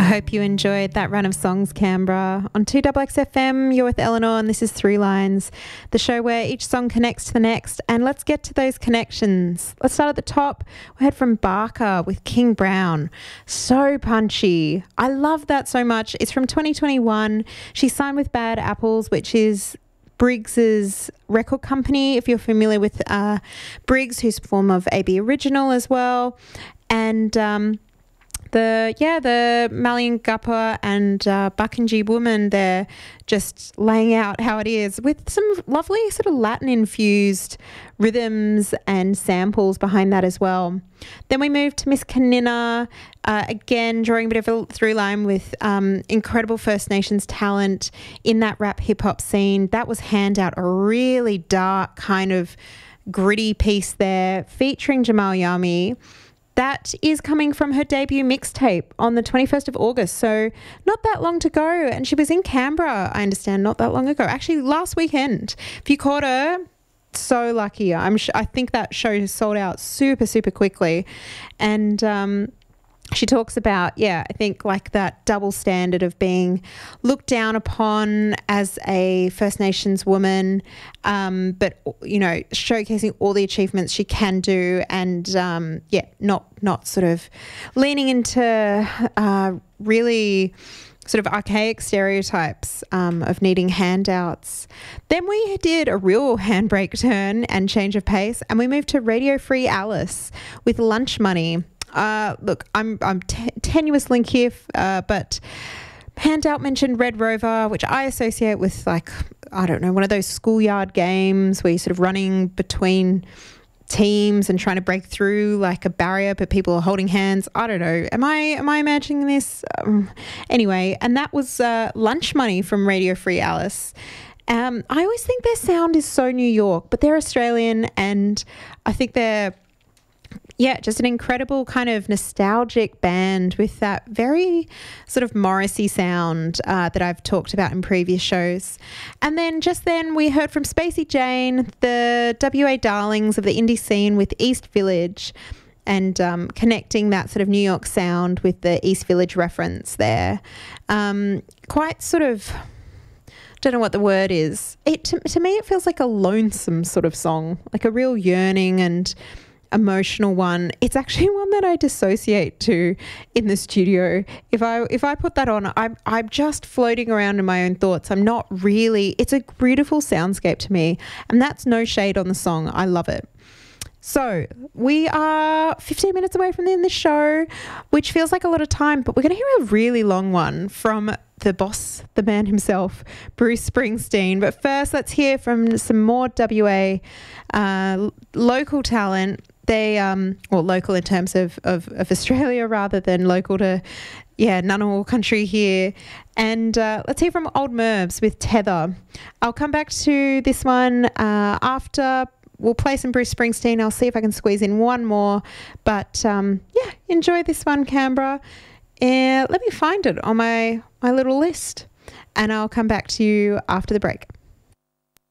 hope you enjoyed that run of songs, Canberra. On 2XXFM, you're with Eleanor and this is Three Lines, the show where each song connects to the next. And let's get to those connections. Let's start at the top. We heard from Barker with King Brown. So punchy. I love that so much. It's from 2021. She signed with Bad Apples, which is Briggs's record company, if you're familiar with Briggs, who's a form of AB Original as well. And the Malian Guppa and Buckinji woman, they're just laying out how it is with some lovely sort of Latin-infused rhythms and samples behind that as well. Then we moved to Miss Kanina, again drawing a bit of a through line with incredible First Nations talent in that rap hip-hop scene. That was Handout, a really dark kind of gritty piece there featuring Jamal Yami. That is coming from her debut mixtape on the 21st of August, so not that long to go. And she was in Canberra, I understand, not that long ago. Actually, last weekend. If you caught her, so lucky. I think that show sold out super, super quickly. And she talks about, I think like that double standard of being looked down upon as a First Nations woman, but, you know, showcasing all the achievements she can do and, not sort of leaning into really sort of archaic stereotypes of needing handouts. Then we did a real handbrake turn and change of pace, and we moved to Radio Free Alice with Lunch Money. Look, I'm tenuous link here, but Handout mentioned Red Rover, which I associate with, like, I don't know, one of those schoolyard games where you're sort of running between teams and trying to break through like a barrier, but people are holding hands. I don't know. Am I imagining this? Anyway, and that was Lunch Money from Radio Free Alice. I always think their sound is so New York, but they're Australian, and I think they're just an incredible kind of nostalgic band with that very sort of Morrissey sound that I've talked about in previous shows. And then just then we heard from Spacey Jane, the WA darlings of the indie scene with East Village, and connecting that sort of New York sound with the East Village reference there. Quite sort of, don't know what the word is. To me, it feels like a lonesome sort of song, like a real yearning and emotional one. It's actually one that I dissociate to in the studio. If I put that on, I'm just floating around in my own thoughts. I'm not really, it's a beautiful soundscape to me, and that's no shade on the song. I love it. So we are 15 minutes away from the end of the show, which feels like a lot of time, but we're going to hear a really long one from the boss, the man himself, Bruce Springsteen. But first, let's hear from some more WA local talent. They, local in terms of Australia rather than local to, Ngunnawal country here. And let's hear from Old Mervs with Tether. I'll come back to this one after. We'll play some Bruce Springsteen. I'll see if I can squeeze in one more. But, enjoy this one, Canberra. Let me find it on my little list, and I'll come back to you after the break.